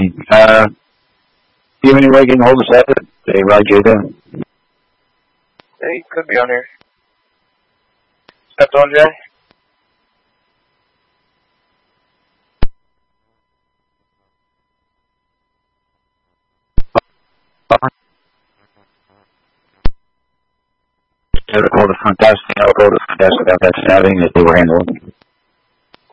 me. Do you have any way getting hold of Seth? Hey, Rod Jacob. Yeah, he could be on here. Stepped on, Jay? I'll call the front desk. I'll go to the front desk about that stabbing that they were handling.